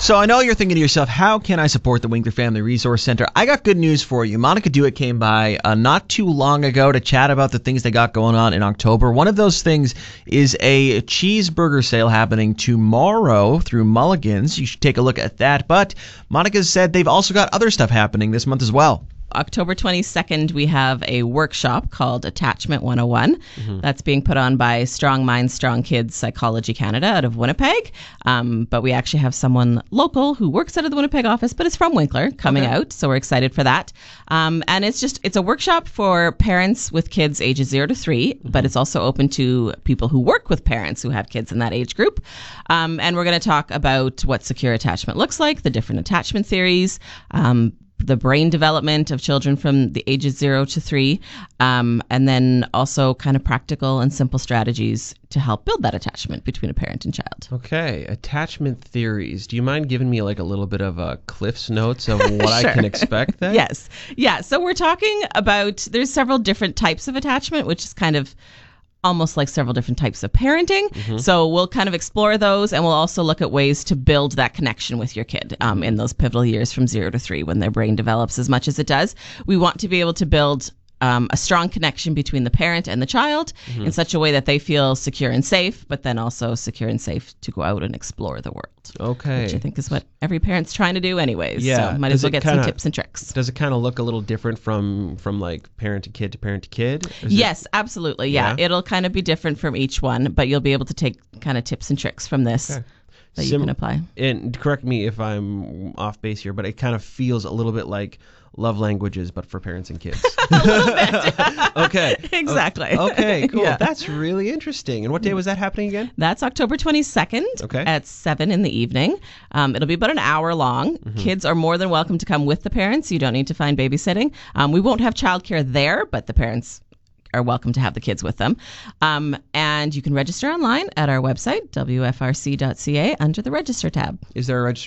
So I know you're thinking to yourself, how can I support the Winkler Family Resource Center? I got good news for you. Monica Dewitt came by not too long ago to chat about the things they got going on in October. One of those things is a cheeseburger sale happening tomorrow through Mulligan's. You should take a look at that. But Monica said they've also got other stuff happening this month as well. October 22nd, we have a workshop called Attachment 101. That's being put on by Strong Minds, Strong Kids Psychology Canada out of Winnipeg. But we actually have someone local who works out of the Winnipeg office, but is from Winkler, coming out. So we're excited for that. And it's a workshop for parents with kids ages 0 to 3, but it's also open to people who work with parents who have kids in that age group. And we're going to talk about what secure attachment looks like, the different attachment theories, the brain development of children from the ages 0 to 3, and then also kind of practical and simple strategies to help build that attachment between a parent and child. Okay, attachment theories. Do you mind giving me like a little bit of a Cliff's Notes of what I can expect then? Yes. Yeah, so we're talking about, there's several different types of attachment, which is kind of almost like several different types of parenting. So we'll kind of explore those, and we'll also look at ways to build that connection with your kid in those pivotal years from 0 to 3 when their brain develops as much as it does. We want to be able to build a strong connection between the parent and the child in such a way that they feel secure and safe, but then also secure and safe to go out and explore the world. Okay. Which I think is what every parent's trying to do anyways. Yeah. So might as well get some tips and tricks. Does it kind of look a little different from like parent to kid to parent to kid? Yes, absolutely. Yeah. It'll kind of be different from each one, but you'll be able to take kind of tips and tricks from this. Okay. That you can apply. And correct me if I'm off base here, but it kind of feels a little bit like love languages, but for parents and kids. A little bit. Okay. Exactly. Okay, cool. Yeah. That's really interesting. And what day was that happening again? That's October 22nd at 7 in the evening. It'll be about an hour long. Kids are more than welcome to come with the parents. You don't need to find babysitting. We won't have childcare there, but the parents are welcome to have the kids with them. And you can register online at our website, wfrc.ca, under the Register tab. Is there a